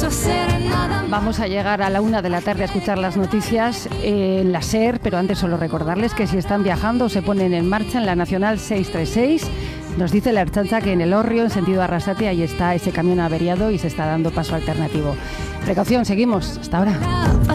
Vamos a llegar a la 1 de la tarde a escuchar las noticias en la SER, pero antes solo recordarles que si están viajando se ponen en marcha en la Nacional 636. Nos dice la Ertzaintza que en Elorrio, en sentido Arrasate, ahí está ese camión averiado y se está dando paso alternativo. Precaución, seguimos. Hasta ahora.